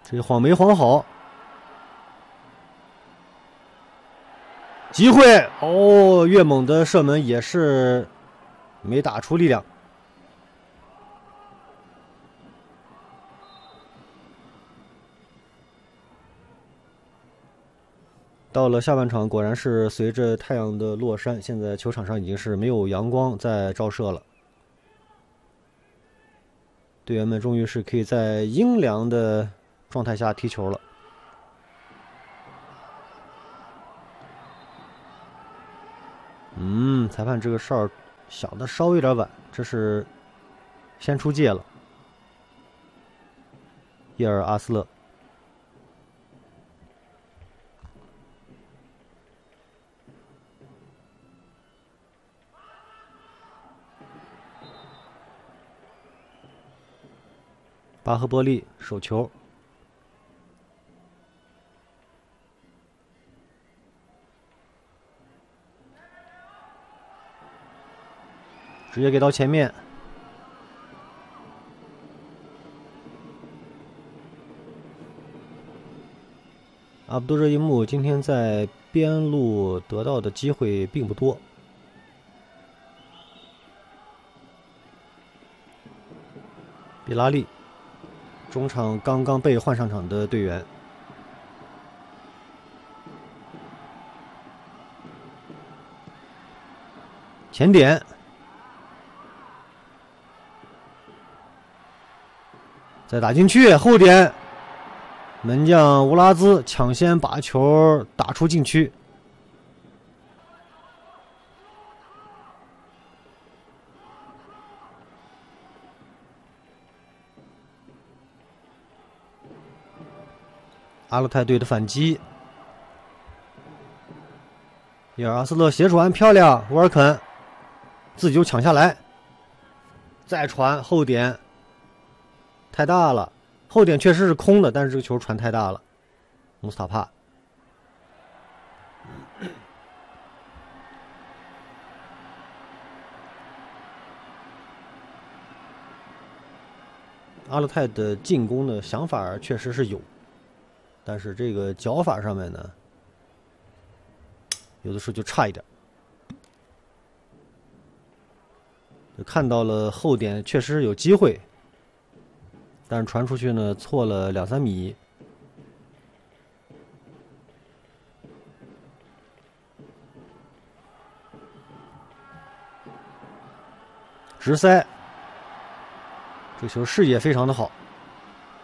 这晃没晃好，机会哦！岳猛的射门也是没打出力量。到了下半场，果然是随着太阳的落山，现在球场上已经是没有阳光在照射了。队员们终于是可以在阴凉的状态下踢球了。裁判这个哨响的稍微有点晚，这是先出界了。叶尔阿斯勒。巴赫波利手球，直接给到前面。阿卜杜热依木今天在边路得到的机会并不多。比拉利，中场刚刚被换上场的队员。前点，再打进去，后点，门将乌拉兹抢先把球打出禁区。阿勒泰队的反击，伊尔阿斯勒斜传漂亮，沃尔肯自己就抢下来，再传后点，太大了，后点确实是空的，但是这个球传太大了，穆斯塔帕。阿勒泰的进攻的想法确实是有，但是这个脚法上面呢，有的时候就差一点。就看到了后点确实有机会，但是传出去呢错了2-3米。直塞，这球视野非常的好。